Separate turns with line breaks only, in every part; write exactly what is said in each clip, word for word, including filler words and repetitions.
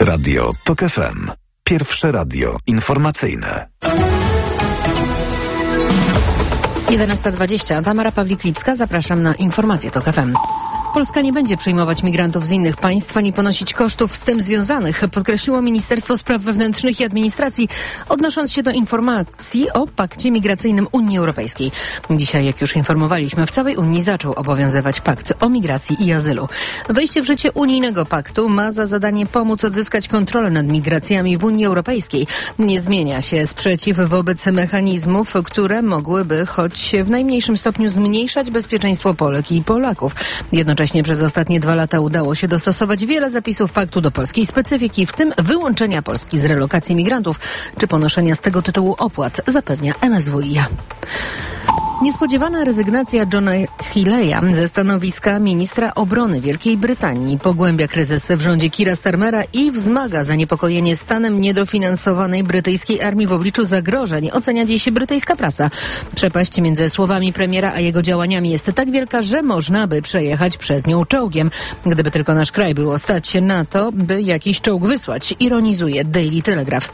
Radio Tok F M. Pierwsze radio informacyjne.
jedenasta dwadzieścia. Tamara Pawlik-Lipska. Zapraszam na informacje Tok F M. Polska nie będzie przyjmować migrantów z innych państw ani ponosić kosztów z tym związanych, podkreśliło Ministerstwo Spraw Wewnętrznych i Administracji, odnosząc się do informacji o pakcie migracyjnym Unii Europejskiej. Dzisiaj, jak już informowaliśmy, w całej Unii zaczął obowiązywać pakt o migracji i azylu. Wejście w życie unijnego paktu ma za zadanie pomóc odzyskać kontrolę nad migracjami w Unii Europejskiej. Nie zmienia się sprzeciw wobec mechanizmów, które mogłyby choć w najmniejszym stopniu zmniejszać bezpieczeństwo Polek i Polaków. Jednocześnie przez ostatnie dwa lata udało się dostosować wiele zapisów paktu do polskiej specyfiki, w tym wyłączenia Polski z relokacji migrantów czy ponoszenia z tego tytułu opłat, zapewnia M S W i A. Niespodziewana rezygnacja Johna Healeya ze stanowiska ministra obrony Wielkiej Brytanii pogłębia kryzys w rządzie Keira Starmera i wzmaga zaniepokojenie stanem niedofinansowanej brytyjskiej armii w obliczu zagrożeń, ocenia dziś brytyjska prasa. Przepaść między słowami premiera a jego działaniami jest tak wielka, że można by przejechać przez nią czołgiem. Gdyby tylko nasz kraj było stać się na to, by jakiś czołg wysłać, ironizuje Daily Telegraph.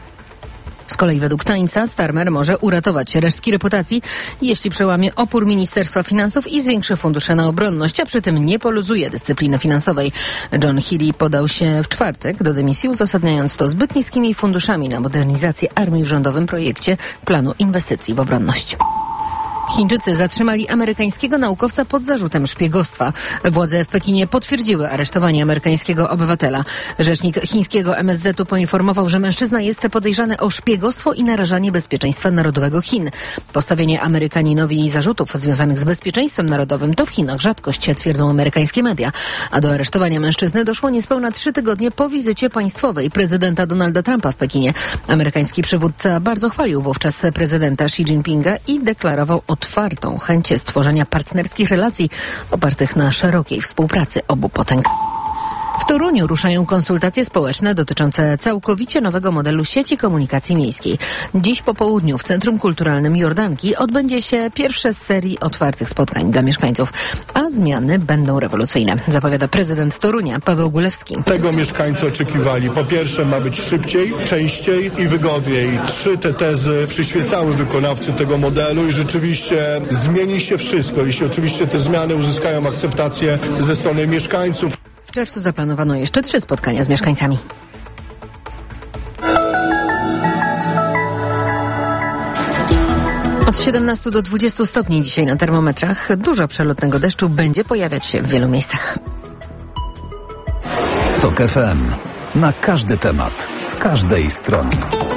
Z kolei według Timesa Starmer może uratować resztki reputacji, jeśli przełamie opór Ministerstwa Finansów i zwiększy fundusze na obronność, a przy tym nie poluzuje dyscypliny finansowej. John Healey podał się w czwartek do dymisji, uzasadniając to zbyt niskimi funduszami na modernizację armii w rządowym projekcie planu inwestycji w obronność. Chińczycy zatrzymali amerykańskiego naukowca pod zarzutem szpiegostwa. Władze w Pekinie potwierdziły aresztowanie amerykańskiego obywatela. Rzecznik chińskiego M S Z u poinformował, że mężczyzna jest podejrzany o szpiegostwo i narażanie bezpieczeństwa narodowego Chin. Postawienie Amerykaninowi zarzutów związanych z bezpieczeństwem narodowym to w Chinach rzadkość, twierdzą amerykańskie media. A do aresztowania mężczyzny doszło niespełna trzy tygodnie po wizycie państwowej prezydenta Donalda Trumpa w Pekinie. Amerykański przywódca bardzo chwalił wówczas prezydenta Xi Jinpinga i deklarował otwartą chęć stworzenia partnerskich relacji opartych na szerokiej współpracy obu potęg. W Toruniu ruszają konsultacje społeczne dotyczące całkowicie nowego modelu sieci komunikacji miejskiej. Dziś po południu w Centrum Kulturalnym Jordanki odbędzie się pierwsze z serii otwartych spotkań dla mieszkańców, a zmiany będą rewolucyjne, zapowiada prezydent Torunia Paweł Gulewski.
Tego mieszkańcy oczekiwali. Po pierwsze, ma być szybciej, częściej i wygodniej. Trzy te tezy przyświecały wykonawcy tego modelu i rzeczywiście zmieni się wszystko, jeśli oczywiście te zmiany uzyskają akceptację ze strony mieszkańców.
W czerwcu zaplanowano jeszcze trzy spotkania z mieszkańcami. Od siedemnastu do dwudziestu stopni dzisiaj na termometrach. Dużo przelotnego deszczu będzie pojawiać się w wielu miejscach.
Tok F M. Na każdy temat, z każdej strony.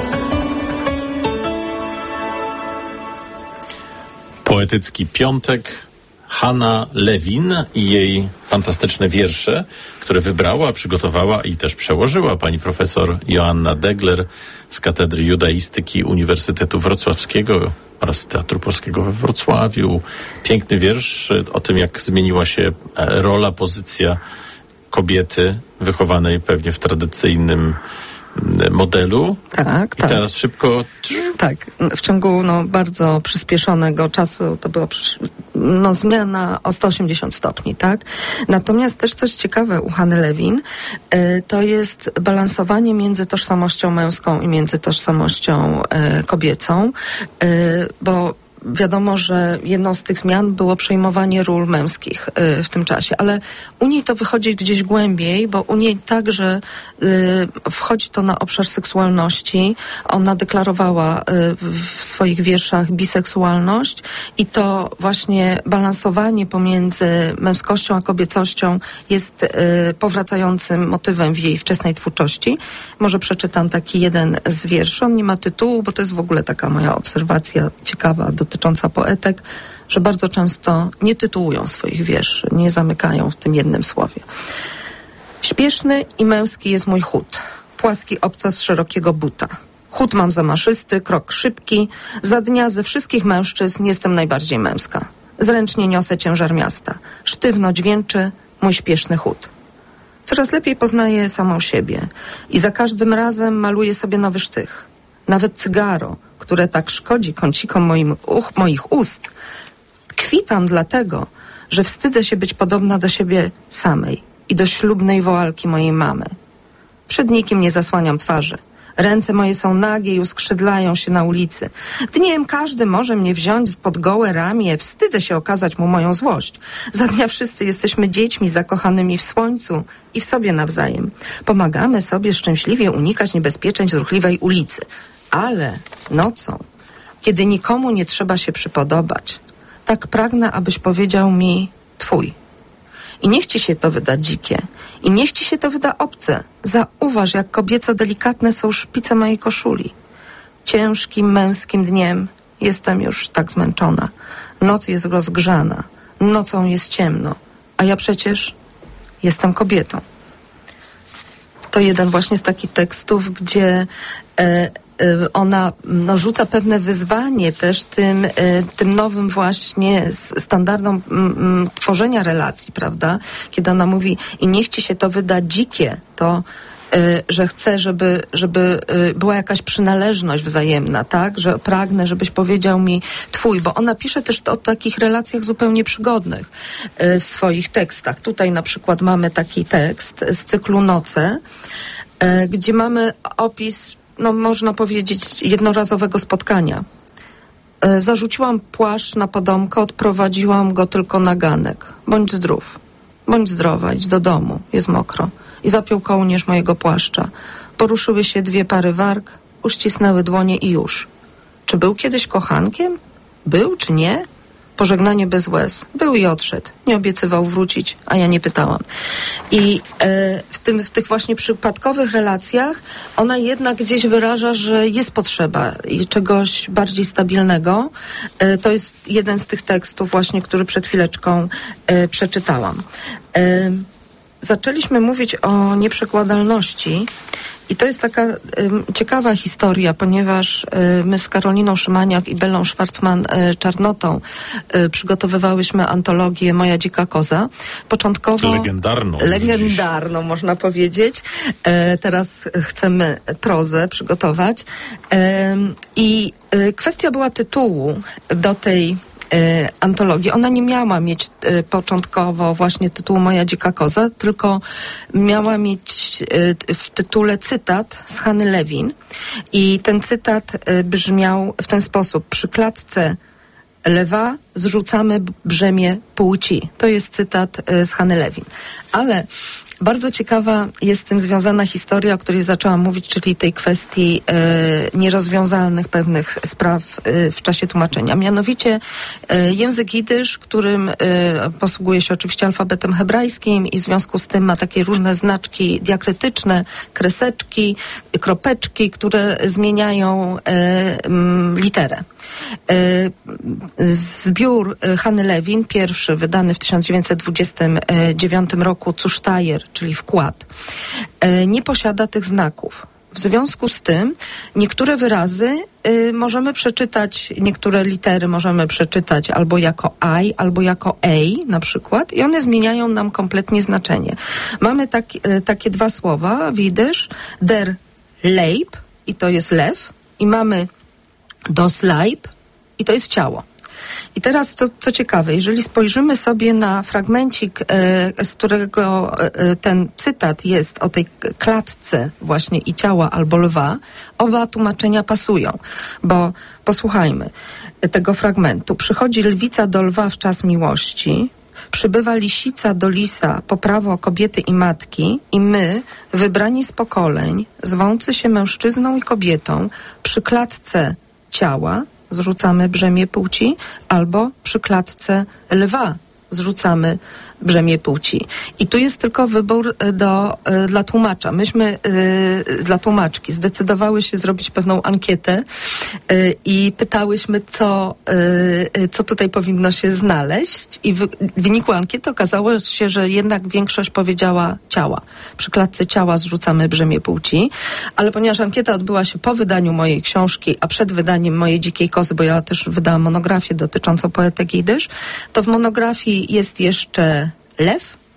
Poetycki piątek. Hanna Lewin i jej fantastyczne wiersze, które wybrała, przygotowała i też przełożyła pani profesor Joanna Degler z Katedry Judaistyki Uniwersytetu Wrocławskiego oraz Teatru Polskiego we Wrocławiu. Piękny wiersz o tym, jak zmieniła się rola, pozycja kobiety wychowanej pewnie w tradycyjnym modelu.
Tak,
I
tak.
teraz szybko...
Tak, w ciągu no, bardzo przyspieszonego czasu to była no, zmiana o sto osiemdziesiąt stopni, tak? Natomiast też coś ciekawe u Hanny Lewin, y, to jest balansowanie między tożsamością męską i między tożsamością y, kobiecą, y, bo wiadomo, że jedną z tych zmian było przejmowanie ról męskich y, w tym czasie, ale u niej to wychodzi gdzieś głębiej, bo u niej także y, wchodzi to na obszar seksualności. Ona deklarowała y, w swoich wierszach biseksualność i to właśnie balansowanie pomiędzy męskością a kobiecością jest y, powracającym motywem w jej wczesnej twórczości. Może przeczytam taki jeden z wierszy. On nie ma tytułu, bo to jest w ogóle taka moja obserwacja ciekawa do dotycząca poetek, że bardzo często nie tytułują swoich wierszy, nie zamykają w tym jednym słowie. Śpieszny i męski jest mój chód, płaski obcas szerokiego buta. Chód mam zamaszysty, krok szybki, za dnia ze wszystkich mężczyzn jestem najbardziej męska. Zręcznie niosę ciężar miasta, sztywno dźwięczy mój śpieszny chód. Coraz lepiej poznaję samą siebie i za każdym razem maluję sobie nowy sztych. Nawet cygaro, które tak szkodzi kącikom moim uch, moich ust, tkwi tam dlatego, że wstydzę się być podobna do siebie samej i do ślubnej woalki mojej mamy. Przed nikim nie zasłaniam twarzy. Ręce moje są nagie i uskrzydlają się na ulicy. Dniem każdy może mnie wziąć pod gołe ramię, wstydzę się okazać mu moją złość. Za dnia wszyscy jesteśmy dziećmi zakochanymi w słońcu i w sobie nawzajem. Pomagamy sobie szczęśliwie unikać niebezpieczeństw ruchliwej ulicy. Ale nocą, kiedy nikomu nie trzeba się przypodobać, tak pragnę, abyś powiedział mi twój. I niech ci się to wyda dzikie. I niech ci się to wyda obce. Zauważ, jak kobieco delikatne są szpice mojej koszuli. Ciężkim, męskim dniem jestem już tak zmęczona. Noc jest rozgrzana. Nocą jest ciemno. A ja przecież jestem kobietą. To jeden właśnie z takich tekstów, gdzie e, ona no, rzuca pewne wyzwanie też tym, tym nowym właśnie standardom m, tworzenia relacji, prawda? Kiedy ona mówi i niech ci się to wyda dzikie, to y, że chce, żeby, żeby y, była jakaś przynależność wzajemna, tak? Że pragnę, żebyś powiedział mi twój, bo ona pisze też o takich relacjach zupełnie przygodnych y, w swoich tekstach. Tutaj na przykład mamy taki tekst z cyklu Noce, y, gdzie mamy opis, no można powiedzieć, jednorazowego spotkania. E, zarzuciłam płaszcz na podomkę, odprowadziłam go tylko na ganek. Bądź zdrów, bądź zdrowa, idź do domu, jest mokro. I zapiął kołnierz mojego płaszcza. Poruszyły się dwie pary warg, uścisnęły dłonie i już. Czy był kiedyś kochankiem? Był czy nie? Pożegnanie bez łez. Był i odszedł. Nie obiecywał wrócić, a ja nie pytałam. I e, w, tym, w tych właśnie przypadkowych relacjach ona jednak gdzieś wyraża, że jest potrzeba i czegoś bardziej stabilnego. E, to jest jeden z tych tekstów właśnie, który przed chwileczką e, przeczytałam. E, zaczęliśmy mówić o nieprzekładalności. I to jest taka y, ciekawa historia, ponieważ y, my z Karoliną Szymaniak i Bellą Szwarcman-Czarnotą y, przygotowywałyśmy antologię Moja dzika koza. Początkowo...
Legendarną.
Legendarną, można powiedzieć. E, teraz chcemy prozę przygotować. E, I y, kwestia była tytułu do tej E, antologii. Ona nie miała mieć e, początkowo właśnie tytułu Moja dzika koza, tylko miała mieć e, w tytule cytat z Hanny Lewin i ten cytat e, brzmiał w ten sposób: przy klatce lwa zrzucamy brzemię płci. To jest cytat e, z Hanny Lewin. Ale bardzo ciekawa jest z tym związana historia, o której zaczęłam mówić, czyli tej kwestii e, nierozwiązalnych pewnych spraw e, w czasie tłumaczenia. Mianowicie e, język jidysz, którym e, posługuje się oczywiście alfabetem hebrajskim i w związku z tym ma takie różne znaczki diakrytyczne, kreseczki, kropeczki, które zmieniają e, m, literę. Zbiór Hanny Lewin, pierwszy wydany w tysiąc dziewięćset dwudziestym dziewiątym roku, Zusztajer, czyli wkład, nie posiada tych znaków. W związku z tym niektóre wyrazy y, możemy przeczytać, niektóre litery możemy przeczytać albo jako aj, albo jako ej na przykład i one zmieniają nam kompletnie znaczenie. Mamy tak, y, takie dwa słowa w jidysz, der Leib i to jest lew i mamy das Leib i to jest ciało. I teraz to, co ciekawe, jeżeli spojrzymy sobie na fragmencik, e, z którego e, ten cytat jest o tej klatce właśnie i ciała albo lwa, oba tłumaczenia pasują, bo posłuchajmy tego fragmentu. Przychodzi lwica do lwa w czas miłości, przybywa lisica do lisa po prawo kobiety i matki i my, wybrani z pokoleń, zwący się mężczyzną i kobietą, przy klatce ciała zrzucamy brzemię płci, albo przy klatce lwa zrzucamy brzemię płci. I tu jest tylko wybór do, y, dla tłumacza. Myśmy y, dla tłumaczki zdecydowały się zrobić pewną ankietę y, i pytałyśmy, co, y, co tutaj powinno się znaleźć i w, w wyniku ankiety okazało się, że jednak większość powiedziała ciała. Przy klatce ciała zrzucamy brzemię płci, ale ponieważ ankieta odbyła się po wydaniu mojej książki, a przed wydaniem mojej dzikiej kozy, bo ja też wydałam monografię dotyczącą poetek jidysz, to w monografii jest jeszcze lew,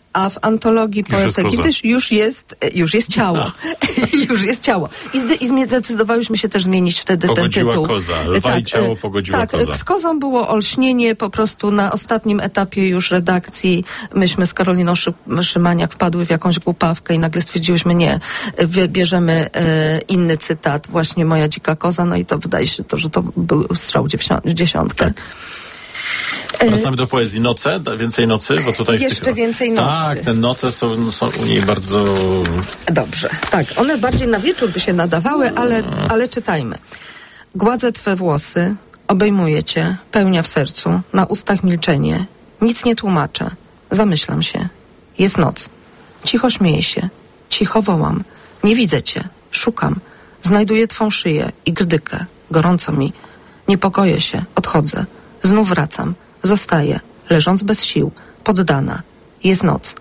A w antologii poetyki też już jest, już jest ciało. już jest ciało. I, zde, i zdecydowałyśmy się też zmienić wtedy
pogodziła
ten tytuł.
Koza. Lwa tak, i ciało pogodziła
tak,
koza.
Z kozą było olśnienie po prostu na ostatnim etapie już redakcji. Myśmy z Karoliną Szy- Szymaniak wpadły w jakąś głupawkę i nagle stwierdziłyśmy, nie, bierzemy e, inny cytat, właśnie Moja dzika koza, no i to wydaje się, to, że to był strzał w dziesiątkę.
Tak. Wracamy do poezji. Noce? Więcej nocy? Bo tutaj
Jeszcze
tych...
więcej nocy.
Tak, te noce są, są u niej bardzo...
Dobrze, tak. One bardziej na wieczór by się nadawały, ale, ale czytajmy. Gładzę twe włosy, obejmuję cię, pełnia w sercu, na ustach milczenie. Nic nie tłumaczę. Zamyślam się. Jest noc. Cicho śmieję się. Cicho wołam. Nie widzę cię. Szukam. Znajduję twą szyję i grdykę. Gorąco mi. Niepokoję się. Odchodzę. Znów wracam. Zostaję, leżąc bez sił, poddana. Jest noc.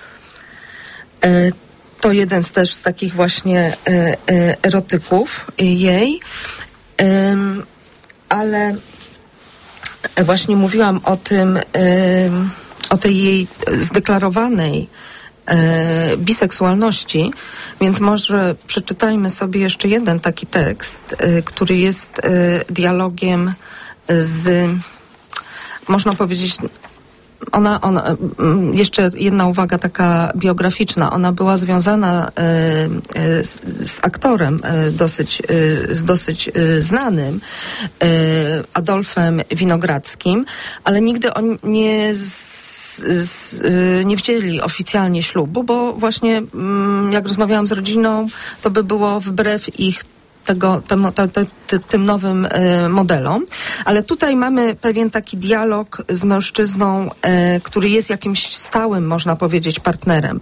E, to jeden z też z takich właśnie e, e, erotyków jej, e, ale właśnie mówiłam o tym, e, o tej jej zdeklarowanej e, biseksualności, więc może przeczytajmy sobie jeszcze jeden taki tekst, e, który jest e, dialogiem z... Można powiedzieć, ona, ona, jeszcze jedna uwaga taka biograficzna, ona była związana e, e, z, z aktorem e, dosyć, e, z dosyć e, znanym, e, Adolfem Winogrodzkim, ale nigdy oni nie z, z, e, nie wzięli oficjalnie ślubu, bo właśnie m, jak rozmawiałam z rodziną, to by było wbrew ich tego, temu, te, te, te, tym nowym e, modelom. Ale tutaj mamy pewien taki dialog z mężczyzną, e, który jest jakimś stałym, można powiedzieć, partnerem.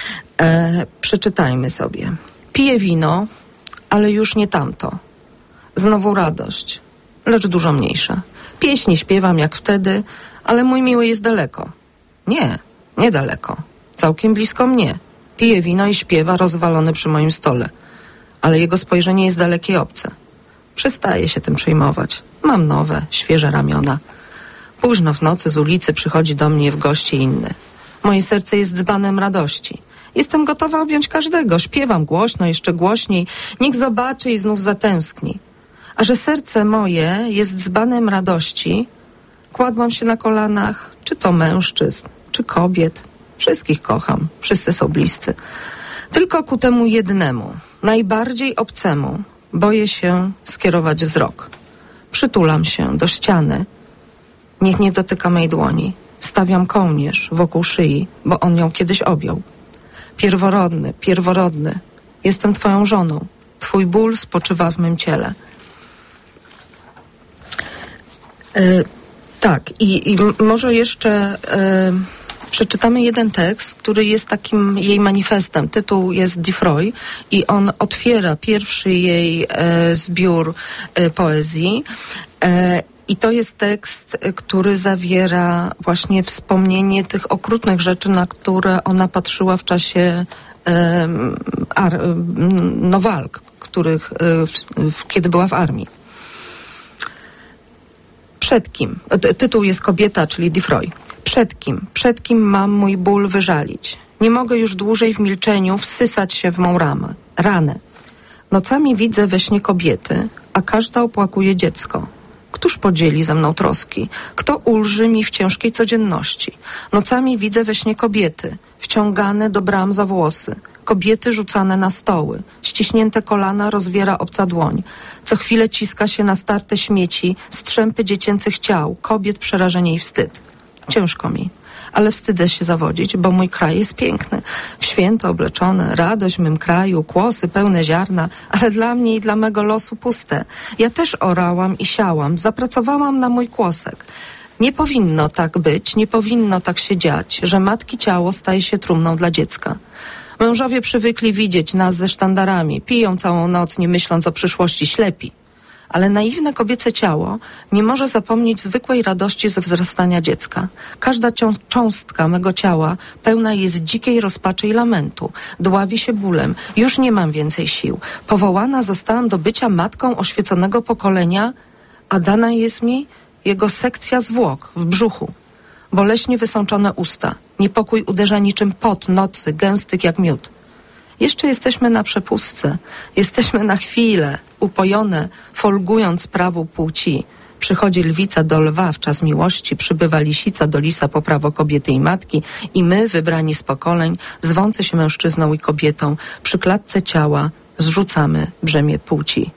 E, przeczytajmy sobie. Piję wino, ale już nie tamto. Znowu radość, lecz dużo mniejsza. Pieśni śpiewam jak wtedy, ale mój miły jest daleko. Nie, niedaleko. Całkiem blisko mnie. Pije wino i śpiewa rozwalony przy moim stole. Ale jego spojrzenie jest dalekie i obce. Przestaję się tym przejmować. Mam nowe, świeże ramiona. Późno w nocy z ulicy przychodzi do mnie w gości inny. Moje serce jest dzbanem radości. Jestem gotowa objąć każdego. Śpiewam głośno, jeszcze głośniej. Niech zobaczy i znów zatęskni. A że serce moje jest dzbanem radości, kładłam się na kolanach, czy to mężczyzn, czy kobiet. Wszystkich kocham, wszyscy są bliscy. Tylko ku temu jednemu, najbardziej obcemu, boję się skierować wzrok. Przytulam się do ściany. Niech nie dotyka mej dłoni. Stawiam kołnierz wokół szyi, bo on ją kiedyś objął. Pierworodny, pierworodny, jestem twoją żoną. Twój ból spoczywa w mym ciele. Yy, tak, i, i może jeszcze... Yy, Przeczytamy jeden tekst, który jest takim jej manifestem. Tytuł jest Diffroy i on otwiera pierwszy jej e, zbiór e, poezji. E, I to jest tekst, który zawiera właśnie wspomnienie tych okrutnych rzeczy, na które ona patrzyła w czasie e, ar, no, walk, których, e, w, w, kiedy była w armii. Przed kim? Tytuł jest Kobieta, czyli Diffroy. Przed kim? Przed kim mam mój ból wyżalić? Nie mogę już dłużej w milczeniu wsysać się w mą ramę, ranę. Nocami widzę we śnie kobiety, a każda opłakuje dziecko. Któż podzieli ze mną troski? Kto ulży mi w ciężkiej codzienności? Nocami widzę we śnie kobiety, wciągane do bram za włosy. Kobiety rzucane na stoły. Ściśnięte kolana rozwiera obca dłoń. Co chwilę ciska się na starte śmieci, strzępy dziecięcych ciał, kobiet przerażenie i wstyd. Ciężko mi, ale wstydzę się zawodzić, bo mój kraj jest piękny. W święto obleczone, radość w mym kraju, kłosy pełne ziarna, ale dla mnie i dla mego losu puste. Ja też orałam i siałam, zapracowałam na mój kłosek. Nie powinno tak być, nie powinno tak się dziać, że matki ciało staje się trumną dla dziecka. Mężowie przywykli widzieć nas ze sztandarami, piją całą noc, nie myśląc o przyszłości, ślepi. Ale naiwne kobiece ciało nie może zapomnieć zwykłej radości ze wzrastania dziecka. Każda cią- cząstka mego ciała pełna jest dzikiej rozpaczy i lamentu. Dławi się bólem. Już nie mam więcej sił. Powołana zostałam do bycia matką oświeconego pokolenia, a dana jest mi jego sekcja zwłok w brzuchu. Boleśnie wysączone usta. Niepokój uderza niczym pot nocy, gęsty jak miód. Jeszcze jesteśmy na przepustce. Jesteśmy na chwilę, upojone, folgując prawu płci. Przychodzi lwica do lwa w czas miłości, przybywa lisica do lisa po prawo kobiety i matki i my, wybrani z pokoleń, zwący się mężczyzną i kobietą, przy klatce ciała zrzucamy brzemię płci.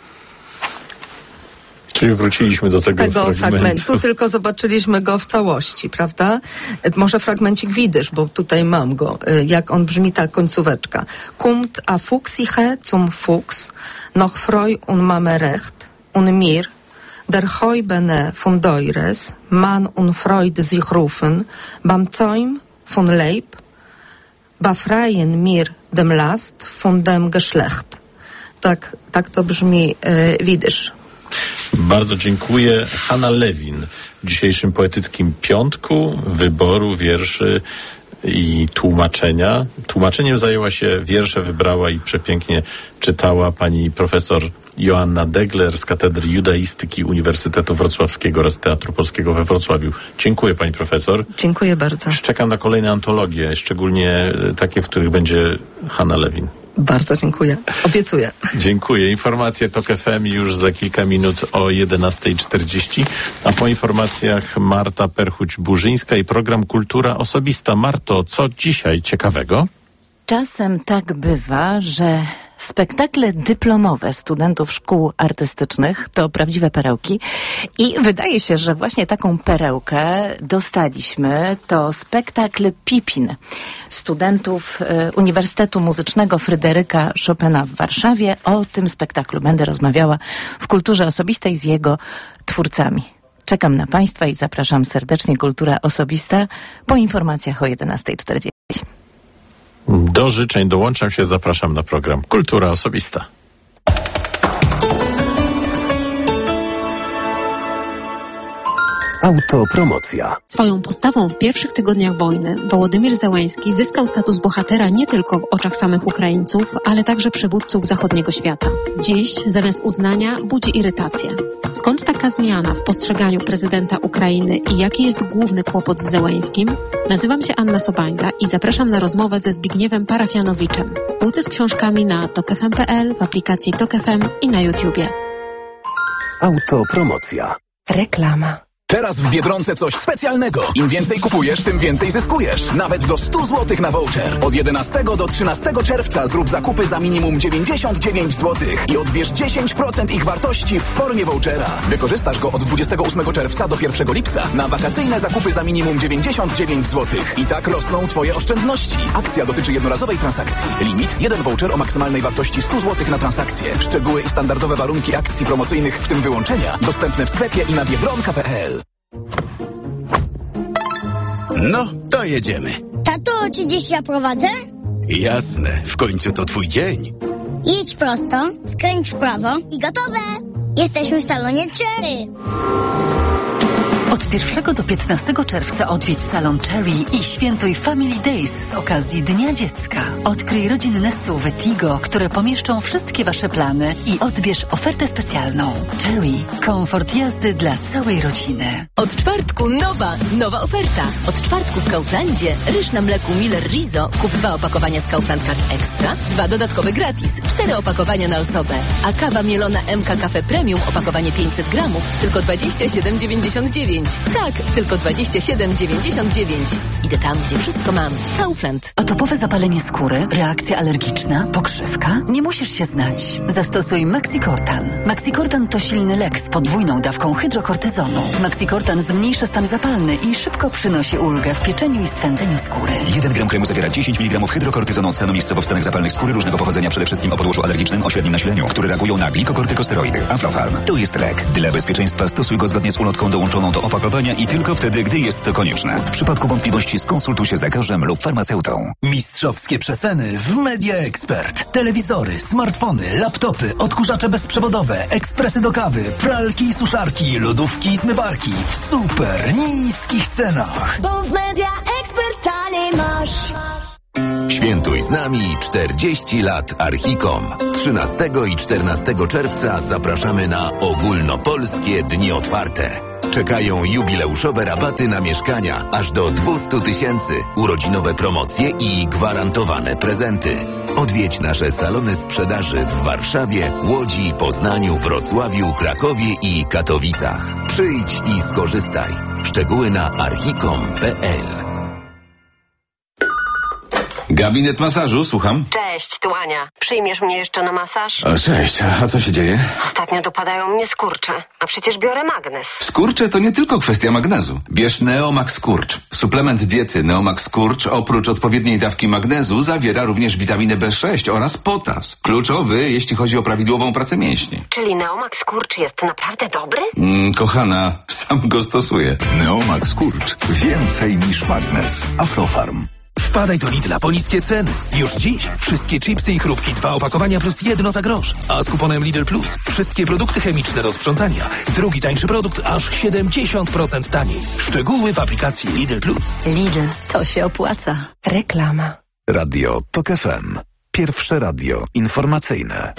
Czyli wróciliśmy do tego,
tego
fragmentu.
fragmentu, tylko zobaczyliśmy go w całości, prawda? Może fragmencik widysz, bo tutaj mam go, jak on brzmi, ta końcóweczka. Kumt a fuchsiche zum Fuchs, noch freu un mame recht, un mir, der Heu bene von Deures, man und Freud sich rufen, bam Zoim von Leib, befreien mir dem Last von dem Geschlecht. Tak, tak to brzmi e, widysz.
Bardzo dziękuję. Hanna Lewin w dzisiejszym poetyckim piątku wyboru wierszy i tłumaczenia. Tłumaczeniem zajęła się, wiersze wybrała i przepięknie czytała pani profesor Joanna Degler z Katedry Judaistyki Uniwersytetu Wrocławskiego oraz Teatru Polskiego we Wrocławiu. Dziękuję pani profesor.
Dziękuję bardzo.
Czekam na kolejne antologie, szczególnie takie, w których będzie Hanna Lewin.
Bardzo dziękuję. Obiecuję.
Dziękuję. Informacje TOK F M już za kilka minut o jedenasta czterdzieści, a po informacjach Marta Perchuć-Burzyńska i program Kultura Osobista. Marto, co dzisiaj ciekawego?
Czasem tak bywa, że spektakle dyplomowe studentów szkół artystycznych to prawdziwe perełki i wydaje się, że właśnie taką perełkę dostaliśmy. To spektakl Pipin studentów y, Uniwersytetu Muzycznego Fryderyka Chopina w Warszawie. O tym spektaklu będę rozmawiała w Kulturze Osobistej z jego twórcami. Czekam na Państwa i zapraszam serdecznie. Kultura Osobista po informacjach o jedenasta czterdzieści.
Do życzeń dołączam się, zapraszam na program Kultura Osobista.
Autopromocja.
Swoją postawą w pierwszych tygodniach wojny Wołodymyr Zełański zyskał status bohatera nie tylko w oczach samych Ukraińców, ale także przywódców zachodniego świata. Dziś zamiast uznania budzi irytację. Skąd taka zmiana w postrzeganiu prezydenta Ukrainy i jaki jest główny kłopot z Zełańskim? Nazywam się Anna Sobańka i zapraszam na rozmowę ze Zbigniewem Parafianowiczem w półce z książkami na tok f m kropka p l, w aplikacji Tok F M i na YouTubie.
Autopromocja.
Reklama.
Teraz w Biedronce coś specjalnego. Im więcej kupujesz, tym więcej zyskujesz. Nawet do stu złotych na voucher. Od jedenastego do trzynastego czerwca zrób zakupy za minimum dziewięćdziesiąt dziewięć złotych i odbierz dziesięć procent ich wartości w formie vouchera. Wykorzystasz go od dwudziestego ósmego czerwca do pierwszego lipca na wakacyjne zakupy za minimum dziewięćdziesiąt dziewięć złotych. I tak rosną twoje oszczędności. Akcja dotyczy jednorazowej transakcji. Limit jeden voucher o maksymalnej wartości stu złotych na transakcję. Szczegóły i standardowe warunki akcji promocyjnych, w tym wyłączenia, dostępne w sklepie i na biedronka kropka p l.
No, to jedziemy.
Tato, czy dziś ja prowadzę?
Jasne, w końcu to twój dzień.
Jedź prosto, skręć w prawo i gotowe! Jesteśmy w salonie Cherry.
Od pierwszego do piętnastego czerwca odwiedź salon Cherry i świętuj Family Days z okazji Dnia Dziecka. Odkryj rodzinne S U V Tigo, które pomieszczą wszystkie Wasze plany i odbierz ofertę specjalną. Cherry. Komfort jazdy dla całej rodziny.
Od czwartku nowa, nowa oferta. Od czwartku w Kauflandzie ryż na mleku Miller Rizo. Kup dwa opakowania z Kaufland Card Extra, dwa dodatkowe gratis, cztery opakowania na osobę. A kawa mielona M K Cafe Premium, opakowanie pięćset gramów, tylko dwadzieścia siedem dziewięćdziesiąt dziewięć. Tak, tylko dwadzieścia siedem dziewięćdziesiąt dziewięć. Idę tam, gdzie wszystko mam. Kaufland.
Atopowe zapalenie skóry, reakcja alergiczna, pokrzywka? Nie musisz się znać. Zastosuj Maxicortan. Maxicortan to silny lek z podwójną dawką hydrokortyzonu. Maxicortan zmniejsza stan zapalny i szybko przynosi ulgę w pieczeniu i swędzeniu skóry.
jeden gram kremu zawiera dziesięć miligramów hydrokortyzonu, stanu miejscowo w stanach zapalnych skóry różnego pochodzenia, przede wszystkim o podłożu alergicznym o średnim nasileniu, które reagują na glikokortykosteroidy. Aflofarm. To jest lek. Dla bezpieczeństwa stosuj go zgodnie z ulotką dołączoną do opakowania i tylko wtedy, gdy jest to konieczne. W przypadku wątpliwości skonsultuj się z lekarzem lub farmaceutą.
Mistrzowskie przeceny w Media Expert. Telewizory, smartfony, laptopy, odkurzacze bezprzewodowe, ekspresy do kawy, pralki i suszarki, lodówki i zmywarki w super niskich cenach.
Bo w Media Expert taniej masz.
Świętuj z nami czterdzieści lat Archicom. trzynastego i czternastego czerwca zapraszamy na ogólnopolskie dni otwarte. Czekają jubileuszowe rabaty na mieszkania aż do dwieście tysięcy, urodzinowe promocje i gwarantowane prezenty. Odwiedź nasze salony sprzedaży w Warszawie, Łodzi, Poznaniu, Wrocławiu, Krakowie i Katowicach. Przyjdź i skorzystaj. Szczegóły na archicom kropka p l.
Gabinet masażu, słucham.
Cześć, tu Ania. Przyjmiesz mnie jeszcze na masaż?
O, cześć, a co się dzieje?
Ostatnio dopadają mnie skurcze, a przecież biorę magnes.
Skurcze to nie tylko kwestia magnezu. Bierz Neomax Skurcz. Suplement diety Neomax Skurcz oprócz odpowiedniej dawki magnezu zawiera również witaminę B sześć oraz potas. Kluczowy, jeśli chodzi o prawidłową pracę mięśni.
Czyli Neomax Skurcz jest naprawdę dobry?
Mm, kochana, sam go stosuję.
Neomax Skurcz. Więcej niż magnes. Aflofarm.
Wpadaj do Lidla po niskie ceny. Już dziś wszystkie chipsy i chrupki, dwa opakowania plus jedno za grosz. A z kuponem Lidl Plus wszystkie produkty chemiczne do sprzątania. Drugi tańszy produkt aż siedemdziesiąt procent taniej. Szczegóły w aplikacji Lidl Plus.
Lidl, to się opłaca.
Reklama.
Radio TOK F M. Pierwsze radio informacyjne.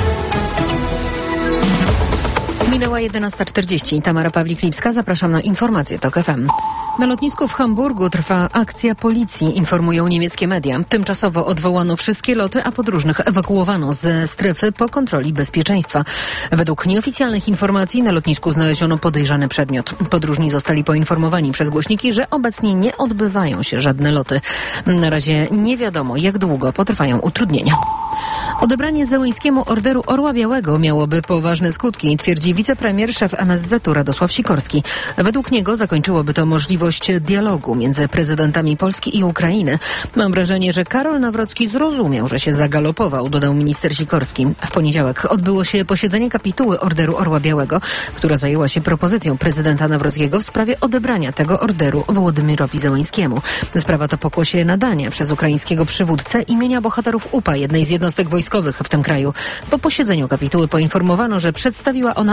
Minęła jedenasta czterdzieści. Tamara Pawlik-Lipska. Zapraszam na informacje TOK F M. Na lotnisku w Hamburgu trwa akcja policji, informują niemieckie media. Tymczasowo odwołano wszystkie loty, a podróżnych ewakuowano ze strefy po kontroli bezpieczeństwa. Według nieoficjalnych informacji na lotnisku znaleziono podejrzany przedmiot. Podróżni zostali poinformowani przez głośniki, że obecnie nie odbywają się żadne loty. Na razie nie wiadomo, jak długo potrwają utrudnienia. Odebranie Zełyńskiemu Orderu Orła Białego miałoby poważne skutki, twierdzi wicepremier, szef M S Z-u Radosław Sikorski. Według niego zakończyłoby to możliwość dialogu między prezydentami Polski i Ukrainy. Mam wrażenie, że Karol Nawrocki zrozumiał, że się zagalopował, dodał minister Sikorski. W poniedziałek odbyło się posiedzenie kapituły Orderu Orła Białego, która zajęła się propozycją prezydenta Nawrockiego w sprawie odebrania tego orderu Wołodymyrowi Zełyńskiemu. Sprawa to pokłosie nadania przez ukraińskiego przywódcę imienia bohaterów U P A, jednej z jednostek wojskowych w tym kraju. Po posiedzeniu kapituły poinformowano, że przedstawiła ona